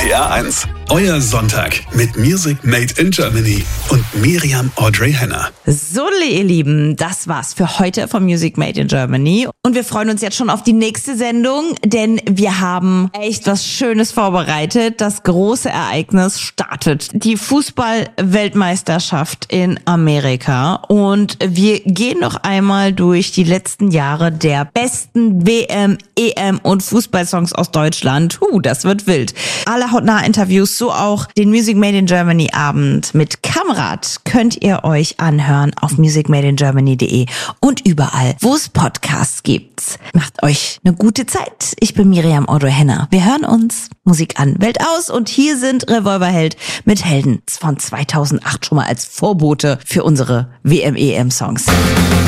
NDR1. Euer Sonntag mit Music Made in Germany und Miriam Audrey Henner. So, ihr Lieben, das war's für heute von Music Made in Germany. Und wir freuen uns jetzt schon auf die nächste Sendung, denn wir haben echt was Schönes vorbereitet. Das große Ereignis startet. Die Fußball-Weltmeisterschaft in Amerika. Und wir gehen noch einmal durch die letzten Jahre der besten WM, EM und Fußballsongs aus Deutschland. Das wird wild. Alle hautnah-Interviews, so auch den Music Made in Germany Abend mit Kamrat könnt ihr euch anhören auf musicmadeingermany.de und überall, wo es Podcasts gibt. Macht euch eine gute Zeit. Ich bin Miriam Audrey Henner. Wir hören uns Musik an, Welt aus und hier sind Revolverheld mit Helden von 2008 schon mal als Vorbote für unsere WM-EM-Songs.